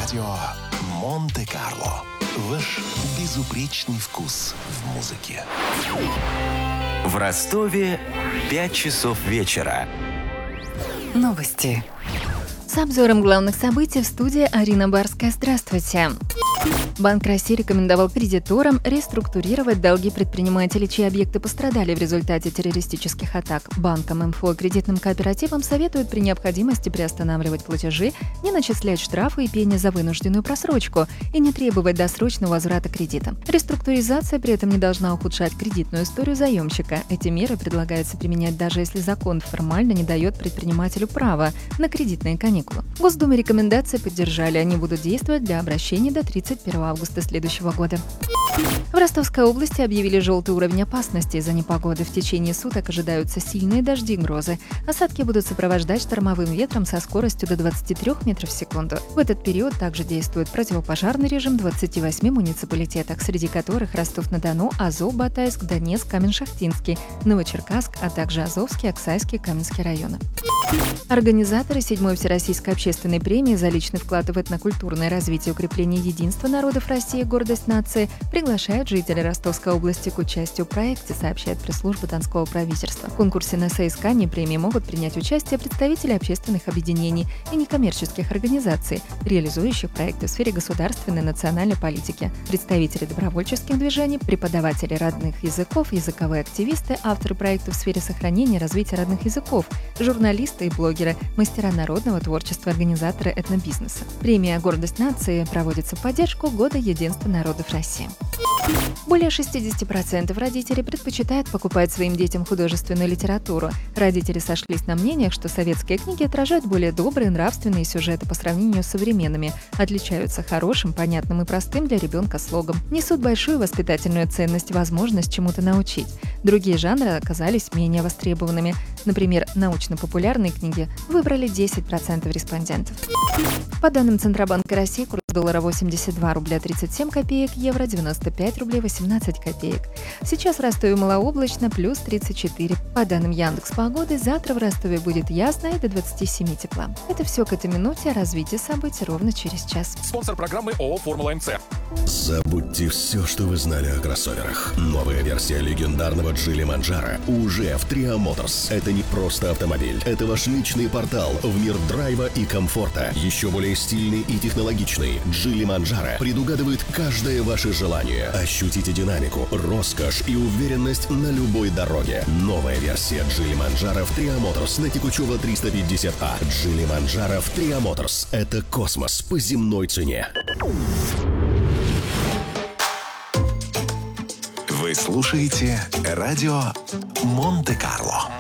Радио Монте-Карло. Ваш безупречный вкус в музыке. В Ростове 5 часов вечера. Новости. С обзором главных событий в студии Арина Барская. Здравствуйте. Банк России рекомендовал кредиторам реструктурировать долги предпринимателей, чьи объекты пострадали в результате террористических атак. Банкам, МФО и кредитным кооперативам советуют при необходимости приостанавливать платежи, не начислять штрафы и пени за вынужденную просрочку и не требовать досрочного возврата кредита. Реструктуризация при этом не должна ухудшать кредитную историю заемщика. Эти меры предлагается применять даже если закон формально не дает предпринимателю права на кредитные каникулы. В Госдуме рекомендации поддержали. Они будут действовать для обращений до 31 августа следующего года. В Ростовской области объявили желтый уровень опасности из-за непогоды. В течение суток ожидаются сильные дожди и грозы. Осадки будут сопровождать штормовым ветром со скоростью до 23 метров в секунду. В этот период также действует противопожарный режим в 28 муниципалитетах, среди которых Ростов-на-Дону, Азов, Батайск, Донецк, Камень-Шахтинский, Новочеркасск, а также Азовский, Аксайский, Каменский районы. Организаторы 7-й Всероссийской общественной премии за личный вклад в этнокультурное развитие и укрепление единства народов России «Гордость нации» приглашают жителей Ростовской области к участию в проекте, сообщает пресс-служба Донского правительства. В конкурсе на соискание премии могут принять участие представители общественных объединений и некоммерческих организаций, реализующих проекты в сфере государственной и национальной политики, представители добровольческих движений, преподаватели родных языков, языковые активисты, авторы проектов в сфере сохранения и развития родных языков, журналисты и блогеры, мастера народного творчества, организаторы этнобизнеса. Премия «Гордость нации» проводится в поддержку Года единства народов России. Более 60% родителей предпочитают покупать своим детям художественную литературу. Родители сошлись на мнениях, что советские книги отражают более добрые, нравственные сюжеты по сравнению с современными, отличаются хорошим, понятным и простым для ребенка слогом, несут большую воспитательную ценность, возможность чему-то научить. Другие жанры оказались менее востребованными. Например, научно-популярные книги выбрали 10% респондентов. По данным Центробанка России, курс доллара 82 рубля 37 копеек, евро 95 рублей 18 копеек. Сейчас в Ростове малооблачно, плюс 34. По данным Яндекс.Погоды, завтра в Ростове будет ясно и до 27 тепла. Это все к этой минуте, о развитии событий ровно через час. Спонсор программы ООО «Формула МЦ». Забудьте все, что вы знали о кроссоверах. Новая версия легендарного Geely Manjaro уже в Tria Motors. Это не просто автомобиль. Это ваш личный портал в мир драйва и комфорта. Еще более стильный и технологичный. Geely Manjaro предугадывает каждое ваше желание. Ощутите динамику, роскошь и уверенность на любой дороге. Новая версия Geely Manjaro в Tria Motors на Текучева 350А. Geely Manjaro в Tria Motors. Это космос по земной цене. Вы слушаете радио Монте-Карло.